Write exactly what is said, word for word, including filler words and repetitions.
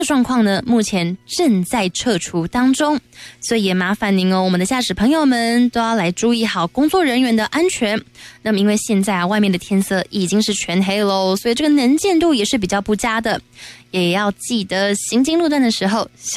状况呢，目前正在撤除当中，所以也麻烦您哦，我们的驾驶朋友们都要来注意好工作人员的安全。那么因为现在啊，外面的天色已经是全黑喽，所以这个能见度也是比较不佳的，也要记得行经路段的时候小